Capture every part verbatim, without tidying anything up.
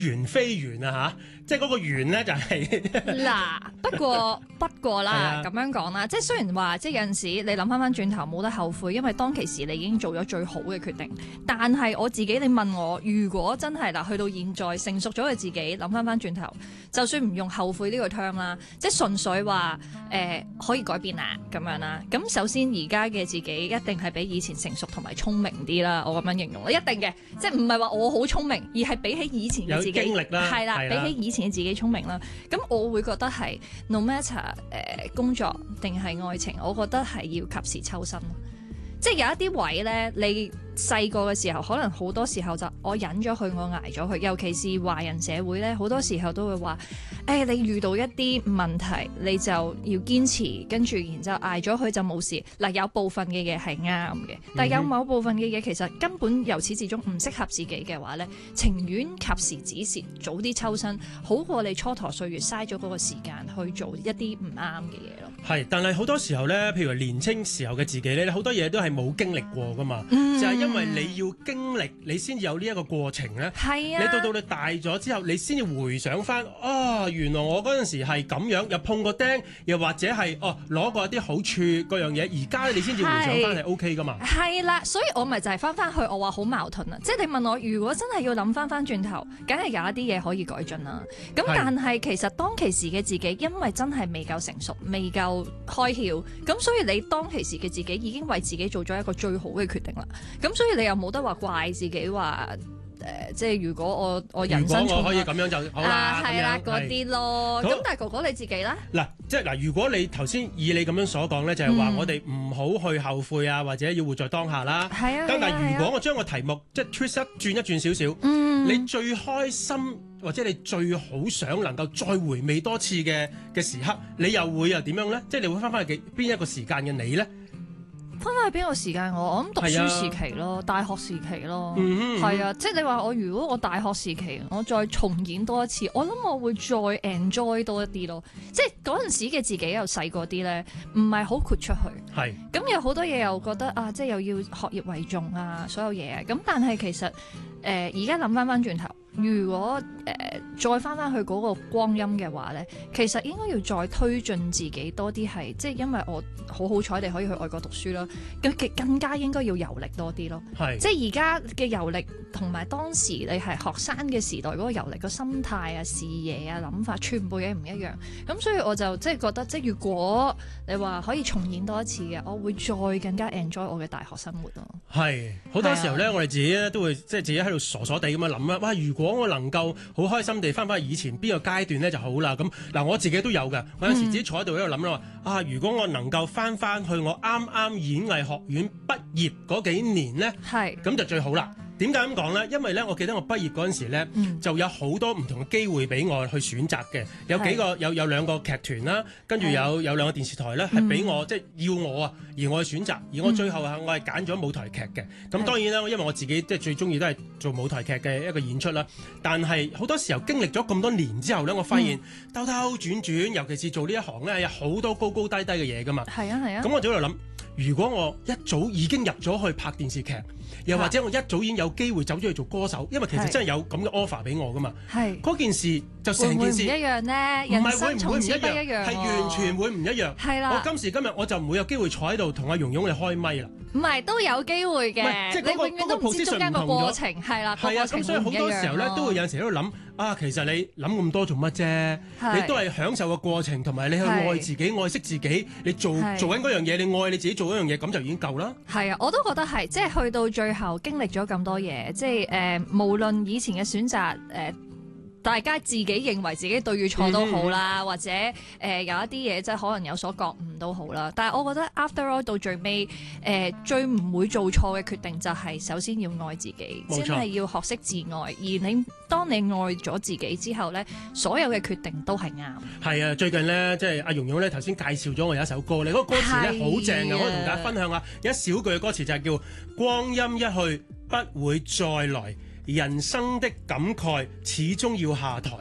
緣非緣啊嚇，即係嗰個緣咧就係嗱，不過不過啦， 係啊咁樣講啦，即係雖然話，即係有陣時你諗翻翻轉頭冇得後悔，因為當其時你已經做咗最好嘅決定。但係我自己，你問我，如果真係嗱，去到現在成熟咗嘅自己，諗翻翻轉頭，就算唔用後悔呢個 term 啦，即係純粹話誒、呃、可以改變啊咁樣啦。咁首先而家嘅自己一定係比以前成熟同埋聰明啲啦，我咁樣形容啦，一定嘅，即係唔係話我好聰明，而係比起以前嘅自己。 經歷啦， 係啦， 係啦比起以前嘅自己聰明啦。咁我會覺得係 no matter 誒、呃、工作定係愛情，我覺得係要及時抽身。即係有一啲位咧，你細個嘅時候，可能好多時候就我忍咗佢，我捱咗佢。尤其是華人社會咧，好多時候都會話：誒、哎，你遇到一啲問題，你就要堅持，跟住然之後捱咗佢就冇事。嗱，有部分嘅嘢係啱嘅，但係有某部分嘅嘢其實根本由始至終唔適合自己嘅話咧，情願及時止蝕，早啲抽身，好過你蹉跎歲月嘥咗嗰個時間去做一啲唔啱嘅嘢咯。 係，但係好多時候咧，譬如年青時候嘅自己咧，好多嘢都係冇經歷過噶嘛， 嗯、 就係因為你要經歷，你先至有呢一個過程咧。 係啊， 你到到你大咗之後，你先至回想翻，啊，原來我嗰陣時係咁樣，又碰過釘，又或者係哦攞過一啲好處嗰樣嘢，而家你先至回想翻係 O K 噶嘛。 係啦，所以我咪就係翻翻去，我話好矛盾啊！即係你問我，如果真係要諗翻翻轉頭，梗係有一啲嘢可以改進啦。咁但係其實當其時嘅自己，因為真係未夠成熟，未夠開竅，咁所以你當其時嘅自己已經為自己做咗一個最好嘅決定啦。咁所以你又冇得話怪自己話誒、呃，即係如果我我人生如果我可以咁樣就好啦， 係啦嗰啲咯。咁但係哥哥你自己咧？ 嗱，即係嗱，如果你頭先以你咁樣所講咧，就係、是、話我哋唔好去後悔啊，或者要活在當下啦。 係啊。 咁但係如果我將個題目即係 twist 轉一轉少少， 嗯， 你最開心或者你最好想能夠再回味多次嘅嘅時刻，你又會又點樣咧？即係你會翻返去邊一個時間嘅你咧？ 翻返去邊個時間？我我諗讀書時期咯，啊、大學時期咯，係、 嗯、 啊，即係你話我如果我大學時期我再重演多一次，我諗我會再 enjoy 多一啲咯。即係嗰陣時嘅自己又細個啲咧，唔係好豁出去。 係咁有好多嘢又覺得啊，即係又要學業為重啊，所有嘢啊。咁但係其實誒而家諗翻翻轉頭。如果誒、呃、再翻翻去嗰個光陰嘅話咧，其實應該要再推進自己多啲，係即係因為我好好彩地可以去外國讀書啦，咁更加應該要遊歷多啲咯。係即係而家嘅遊歷同埋當時你係學生嘅時代嗰個遊歷個心態啊、視野啊、諗法，全部嘢唔一樣。咁所以我就即係覺得，即係如果你話可以重演多一次嘅，我會再更加 enjoy 我嘅大學生活咯。係好多時候咧，我哋自己咧都會即係自己喺度傻傻地咁樣諗啦。哇！如果如果我能夠好開心地翻返去以前邊個階段咧就好啦。咁嗱，我自己都有㗎。我有時自己坐喺度喺度諗啦，話啊，如果我能夠翻返去我啱啱演藝學院畢業嗰幾年咧，係咁就最好啦。點解咁講呢？因為咧，我記得我畢業嗰陣時咧，嗯、就有好多唔同嘅機會俾我去選擇嘅。有幾個有有兩個劇團啦，跟住有有兩個電視台咧，係俾我、嗯、即係要我啊，而我去選擇。而我最後啊，我係揀咗舞台劇嘅。咁當然啦，因為我自己即係最中意都係做舞台劇嘅一個演出啦。但係好多時候經歷咗咁多年之後咧，我發現、嗯、兜兜轉轉，尤其是做呢一行咧，有好多高高低低嘅嘢噶嘛。係啊係啊。咁我就喺度諗。如果我一早已經入咗去拍電視劇，又或者我一早已經有機會走咗去做歌手，因為其實真係有咁嘅 offer 俾我噶嘛。係嗰件事就成件事會唔會唔一樣呢？人生從此不一樣， 係完全會唔一樣。係啦，我今時今日我就唔會有機會坐喺度同阿蓉蓉你開咪啦。唔係都有機會嘅，即係、嗰個、你永遠都唔知中間個過程係啦。係啊，咁所以好多時候咧都會有陣時喺度諗啊，其實你諗咁多做乜啫？你都係享受個過程，同埋你去愛自己、愛惜自己。你做做緊嗰樣嘢，你愛你自己做嗰樣嘢，咁就已經夠啦。係啊，我都覺得係，即係去到最後經歷咗咁多嘢，即係誒、呃，無論以前嘅選擇誒。呃大家自己認為自己對與錯都好啦，嗯、或者誒、呃、有一啲嘢即係可能有所覺悟都好啦。但係我覺得 after all 到最尾誒、呃、最唔會做錯嘅決定就係首先要愛自己，真係要學識自愛。而你當你愛咗自己之後咧，所有嘅決定都係啱。係啊，最近咧即係阿蓉蓉咧頭先介紹咗我有一首歌，你嗰個歌詞咧好正嘅，我可以同大家分享下。有一小句嘅歌詞就係叫光陰一去不會再來。人生的感慨始終要下台，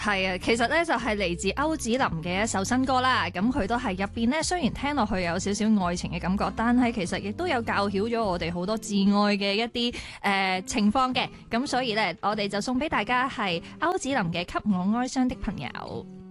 係啊，其實咧就係嚟自歐子林嘅一首新歌啦。咁佢都係入邊咧，雖然聽落去有少少愛情嘅感覺，但係其實亦都有教曉咗我哋好多至愛嘅一啲誒、呃、情況嘅。咁所以咧，我哋就送俾大家係歐子林嘅《給我哀傷的朋友》。